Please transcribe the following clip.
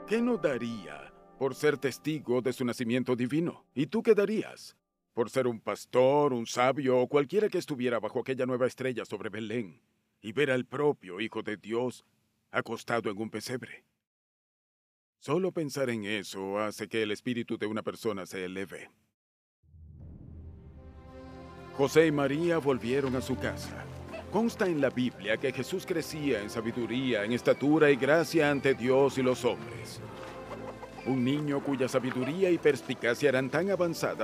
¿Qué no daría por ser testigo de su nacimiento divino? ¿Y tú qué darías? Por ser un pastor, un sabio o cualquiera que estuviera bajo aquella nueva estrella sobre Belén y ver al propio Hijo de Dios acostado en un pesebre. Solo pensar en eso hace que el espíritu de una persona se eleve. José y María volvieron a su casa. Consta en la Biblia que Jesús crecía en sabiduría, en estatura y gracia ante Dios y los hombres. Un niño cuya sabiduría y perspicacia eran tan avanzadas